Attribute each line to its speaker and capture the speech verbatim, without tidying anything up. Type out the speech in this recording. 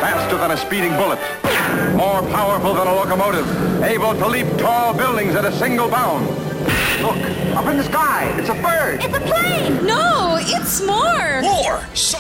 Speaker 1: faster than a speeding bullet, more powerful than a locomotive, able to leap tall buildings at a single bound. Look, up in the sky, it's a bird.
Speaker 2: It's a plane.
Speaker 3: No, it's more.
Speaker 4: More! So